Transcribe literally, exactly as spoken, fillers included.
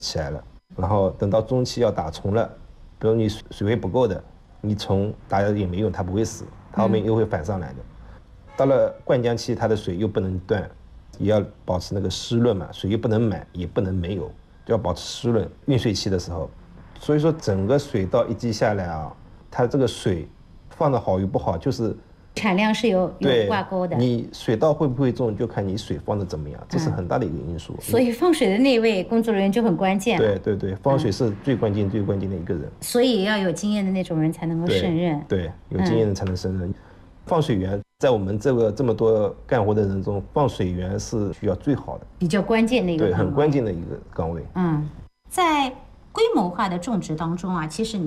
起来了，然后等到中期要打虫了，比如你水水位不够的，你虫打也没用，它不会死，它后面又会反上来的。到了灌浆期，它的水又不能断，也要保持那个湿润嘛，水又不能满，也不能没有，就要保持湿润。运水期的时候，所以说整个水稻一季下来啊，它这个水放的好与不好，就是产量是有有挂钩的。 你水稻会不会种，就看你水放的怎么样，这是很大的一个因素。 嗯、所以放水的那位工作人员就很关键。 对对对，放水是最关键、嗯、最关键的一个人。 所以要有经验的那种人才能够胜任。 对，对有经验的才能胜任。嗯、放水员在我们这个这么多干活的人中，放水员是需要最好的， 比较关键的一个对，很关键的一个岗位。 嗯，在规模化的种植当中啊，其实你。